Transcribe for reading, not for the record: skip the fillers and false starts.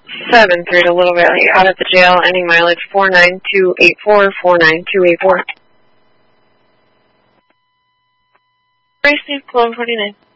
7-3 to Little Valley, out at the jail, ending mileage 49284, 49284. Racing, Clone 29.